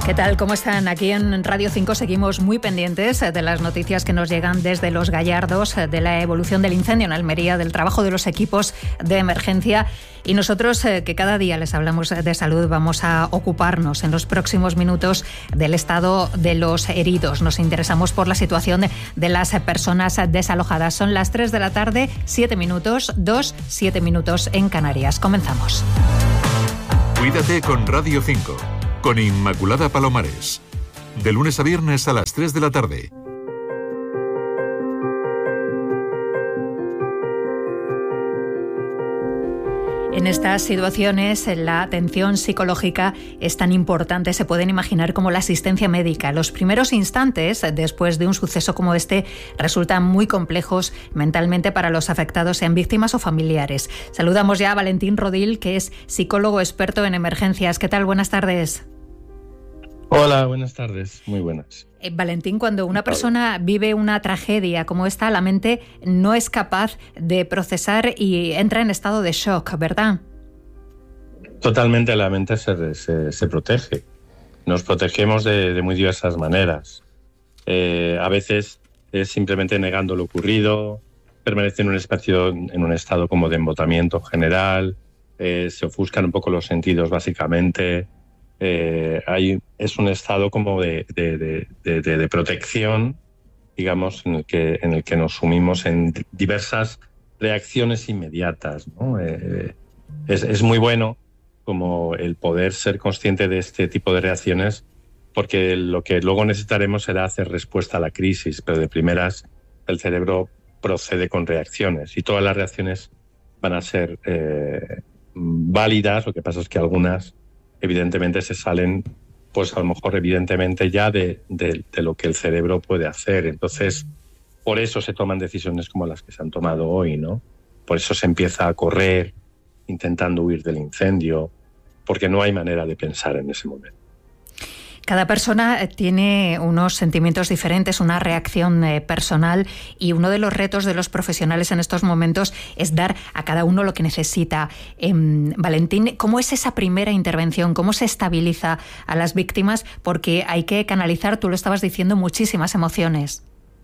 ¿Qué tal? ¿Cómo están? Aquí en Radio 5 seguimos muy pendientes de las noticias que nos llegan desde Los Gallardos, de la evolución del incendio en Almería, del trabajo de los equipos de emergencia. Y nosotros, que cada día les hablamos de salud, vamos a ocuparnos en los próximos minutos del estado de los heridos. Nos interesamos por la situación de las personas desalojadas. Son las 3 de la tarde, 7 minutos, 7 minutos en Canarias. Comenzamos. Cuídate con Radio 5. Con Inmaculada Palomares. De lunes a viernes a las 3 de la tarde. En estas situaciones, la atención psicológica es tan importante, se pueden imaginar, como la asistencia médica. Los primeros instantes, después de un suceso como este, resultan muy complejos mentalmente para los afectados, sean víctimas o familiares. Saludamos ya a Valentín Rodil, que es psicólogo experto en emergencias. ¿Qué tal? Buenas tardes. Hola, buenas tardes, muy buenas. Valentín, cuando una persona vive una tragedia como esta, la mente no es capaz de procesar y entra en estado de shock, ¿verdad? Totalmente, la mente se protege. Nos protegemos de muy diversas maneras. A veces es simplemente negando lo ocurrido, permanece en un estado como de embotamiento general, se ofuscan un poco los sentidos básicamente. Es un estado como de protección, digamos, en el que nos sumimos en diversas reacciones inmediatas, ¿no? Es muy bueno como el poder ser consciente de este tipo de reacciones, porque lo que luego necesitaremos será hacer respuesta a la crisis, pero de primeras el cerebro procede con reacciones y todas las reacciones van a ser válidas. Lo que pasa es que algunas evidentemente se salen, pues a lo mejor evidentemente ya de lo que el cerebro puede hacer. Entonces, por eso se toman decisiones como las que se han tomado hoy, ¿no? Por eso se empieza a correr intentando huir del incendio, porque no hay manera de pensar en ese momento. Cada persona tiene unos sentimientos diferentes, una reacción personal, y uno de los retos de los profesionales en estos momentos es dar a cada uno lo que necesita. Valentín, ¿cómo es esa primera intervención? ¿Cómo se estabiliza a las víctimas? Porque hay que canalizar, tú lo estabas diciendo, muchísimas emociones.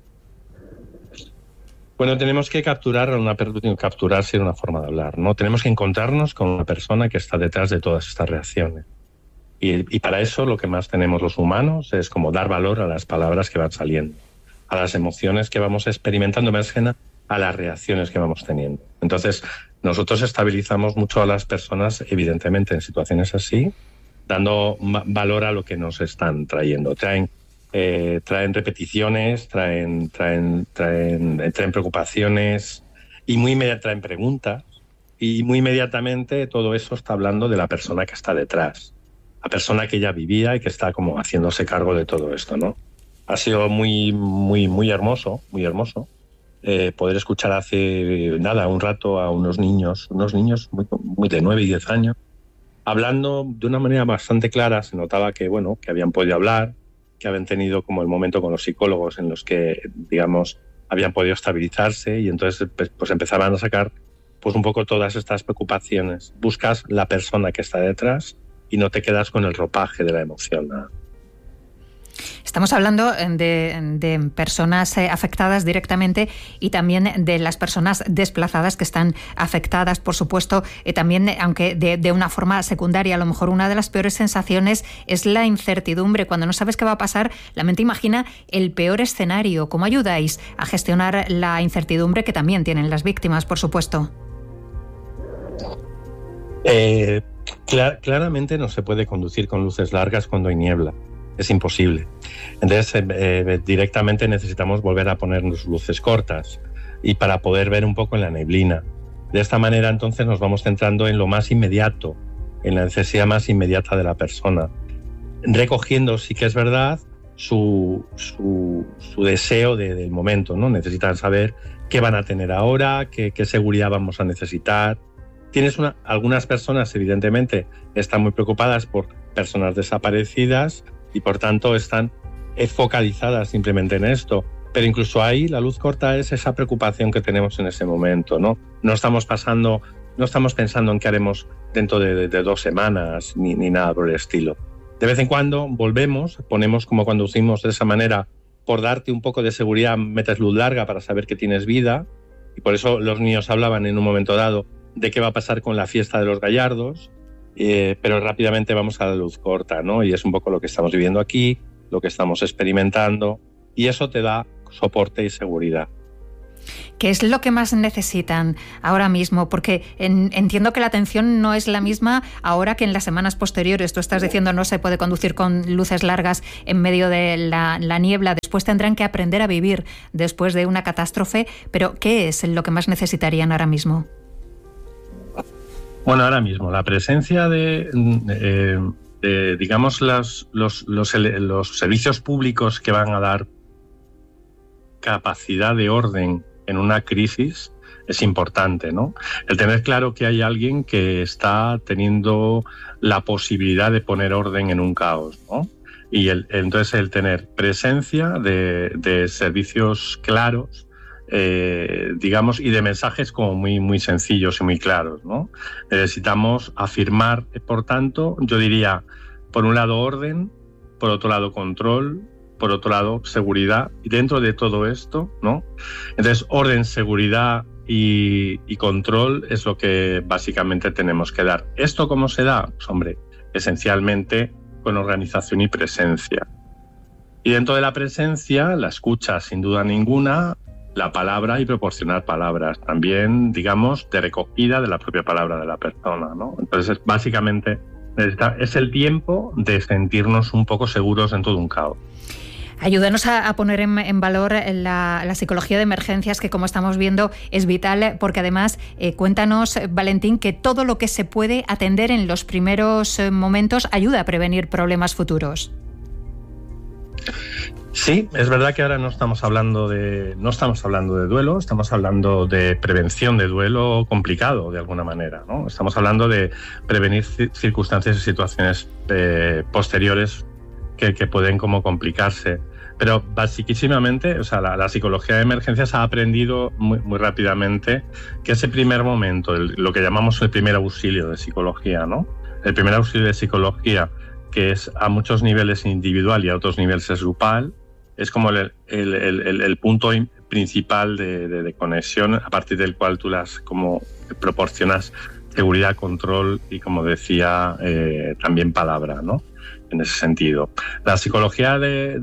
Bueno, tenemos que capturarse de una forma de hablar, ¿no? Tenemos que encontrarnos con una persona que está detrás de todas estas reacciones. Y para eso lo que más tenemos los humanos es como dar valor a las palabras que van saliendo, a las emociones que vamos experimentando, más que nada a las reacciones que vamos teniendo. Entonces, nosotros estabilizamos mucho a las personas, evidentemente, en situaciones así, dando valor a lo que nos están trayendo. Traen repeticiones, traen preocupaciones y traen preguntas. Y muy inmediatamente todo eso está hablando de la persona que está detrás. La persona que ya vivía y que está como haciéndose cargo de todo esto, ¿no? Ha sido muy hermoso poder escuchar hace un rato a unos niños muy de 9 y 10 años, hablando de una manera bastante clara. Se notaba que habían podido hablar, que habían tenido como el momento con los psicólogos en los que, digamos, habían podido estabilizarse, y entonces pues empezaban a sacar pues un poco todas estas preocupaciones. Buscas la persona que está detrás y no te quedas con el ropaje de la emoción, ¿no? Estamos hablando de personas afectadas directamente y también de las personas desplazadas que están afectadas, por supuesto, también, aunque de una forma secundaria. A lo mejor una de las peores sensaciones es la incertidumbre. Cuando no sabes qué va a pasar, la mente imagina el peor escenario. ¿Cómo ayudáis a gestionar la incertidumbre que también tienen las víctimas, por supuesto? Claramente no se puede conducir con luces largas cuando hay niebla. Es imposible. Entonces, directamente necesitamos volver a ponernos luces cortas y para poder ver un poco en la neblina. De esta manera, entonces, nos vamos centrando en lo más inmediato, en la necesidad más inmediata de la persona, recogiendo, sí que es verdad, su deseo del momento, ¿no? Necesitan saber qué van a tener ahora, qué seguridad vamos a necesitar. Algunas personas, evidentemente, están muy preocupadas por personas desaparecidas y, por tanto, están focalizadas simplemente en esto. Pero incluso ahí la luz corta es esa preocupación que tenemos en ese momento, ¿no? No estamos pensando en qué haremos dentro de 2 semanas ni nada por el estilo. De vez en cuando volvemos, ponemos como conducimos de esa manera, por darte un poco de seguridad, metes luz larga para saber que tienes vida, y por eso los niños hablaban en un momento dado de qué va a pasar con la fiesta de los gallardos, pero rápidamente vamos a la luz corta, ¿no? Y es un poco lo que estamos viviendo aquí, lo que estamos experimentando, y eso te da soporte y seguridad. ¿Qué es lo que más necesitan ahora mismo? Porque entiendo que la atención no es la misma ahora que en las semanas posteriores. Tú estás diciendo no se puede conducir con luces largas en medio de la niebla. Después tendrán que aprender a vivir después de una catástrofe. Pero ¿qué es lo que más necesitarían ahora mismo? Bueno, ahora mismo la presencia de digamos, los servicios públicos que van a dar capacidad de orden en una crisis es importante, ¿no? El tener claro que hay alguien que está teniendo la posibilidad de poner orden en un caos, ¿no? Y entonces el tener presencia de servicios claros, digamos, y de mensajes como muy sencillos y muy claros, ¿no? Necesitamos afirmar, por tanto, yo diría, por un lado orden, por otro lado control, por otro lado seguridad, y dentro de todo esto, ¿no? Entonces, orden, seguridad y control es lo que básicamente tenemos que dar. ¿Esto cómo se da? Pues hombre, esencialmente con organización y presencia. Y dentro de la presencia, la escucha sin duda ninguna, la palabra y proporcionar palabras, también, digamos, de recogida de la propia palabra de la persona, ¿no? Entonces, básicamente, es el tiempo de sentirnos un poco seguros dentro de un caos. Ayúdanos a poner en valor la psicología de emergencias, que como estamos viendo es vital, porque además cuéntanos, Valentín, que todo lo que se puede atender en los primeros momentos ayuda a prevenir problemas futuros. Sí, es verdad que ahora no estamos hablando de duelo, estamos hablando de prevención de duelo complicado de alguna manera, ¿no? Estamos hablando de prevenir circunstancias y situaciones posteriores que pueden como complicarse. Pero basiquísimamente, o sea, la psicología de emergencias ha aprendido muy rápidamente que ese primer momento, lo que llamamos el primer auxilio de psicología, ¿no? El primer auxilio de psicología, que es a muchos niveles individual y a otros niveles es grupal, es como el punto principal de conexión a partir del cual tú como proporcionas seguridad, control y, como decía, también palabra, ¿no? En ese sentido. La psicología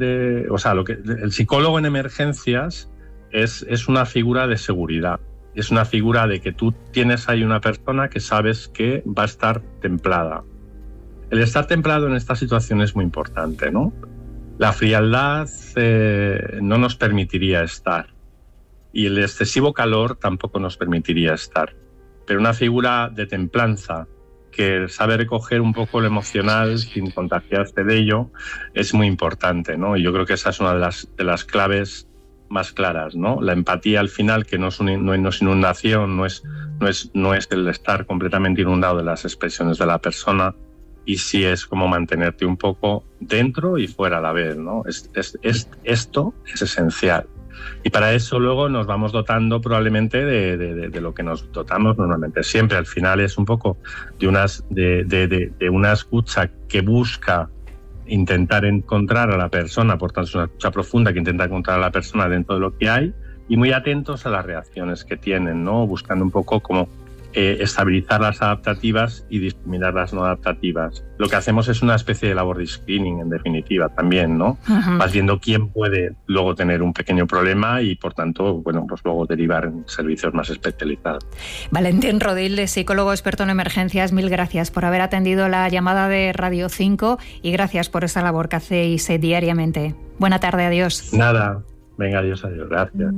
el psicólogo en emergencias es una figura de seguridad. Es una figura de que tú tienes ahí una persona que sabes que va a estar templada. El estar templado en esta situación es muy importante, ¿no? La frialdad no nos permitiría estar. Y el excesivo calor tampoco nos permitiría estar. Pero una figura de templanza, que sabe recoger un poco lo emocional sin contagiarse de ello, es muy importante, ¿no? Y yo creo que esa es una de las claves más claras, ¿no? La empatía al final, que no es inundación, no es el estar completamente inundado de las expresiones de la persona, y sí es como mantenerte un poco dentro y fuera a la vez, ¿no? Esto es esencial. Y para eso luego nos vamos dotando probablemente de lo que nos dotamos normalmente siempre. Al final es un poco de una escucha que busca intentar encontrar a la persona, por tanto es una escucha profunda que intenta encontrar a la persona dentro de lo que hay, y muy atentos a las reacciones que tienen, ¿no? Buscando un poco como estabilizar las adaptativas y discriminar las no adaptativas. Lo que hacemos es una especie de labor de screening, en definitiva, también, ¿no? Uh-huh. Vas viendo quién puede luego tener un pequeño problema y, por tanto, bueno, pues luego derivar en servicios más especializados. Valentín Rodil, psicólogo experto en emergencias, mil gracias por haber atendido la llamada de Radio 5 y gracias por esa labor que hacéis diariamente. Buena tarde, adiós. Nada, venga, adiós, gracias.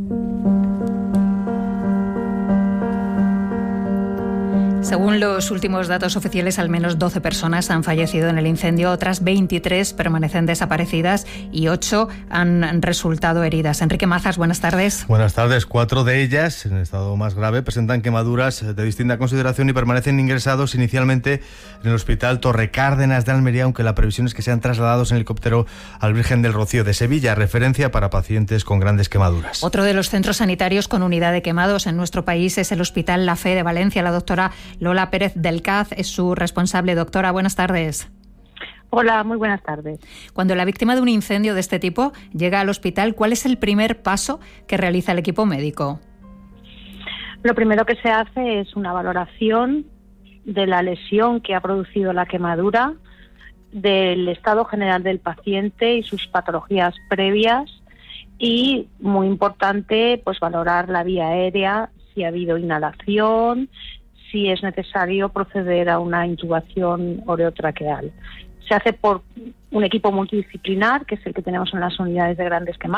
Según los últimos datos oficiales, al menos 12 personas han fallecido en el incendio, otras 23 permanecen desaparecidas y 8 han resultado heridas. Enrique Mazas, buenas tardes. Buenas tardes. 4 de ellas, en estado más grave, presentan quemaduras de distinta consideración y permanecen ingresados inicialmente en el Hospital Torre Cárdenas de Almería, aunque la previsión es que sean trasladados en helicóptero al Virgen del Rocío de Sevilla, referencia para pacientes con grandes quemaduras. Otro de los centros sanitarios con unidad de quemados en nuestro país es el Hospital La Fe de Valencia. La doctora Lola Pérez del CAZ es su responsable. Doctora, buenas tardes. Hola, muy buenas tardes. Cuando la víctima de un incendio de este tipo llega al hospital, ¿cuál es el primer paso que realiza el equipo médico? Lo primero que se hace es una valoración de la lesión que ha producido la quemadura, del estado general del paciente y sus patologías previas y, muy importante, pues valorar la vía aérea, si ha habido inhalación, si es necesario proceder a una intubación orotraqueal. Se hace por un equipo multidisciplinar, que es el que tenemos en las unidades de grandes quemadas.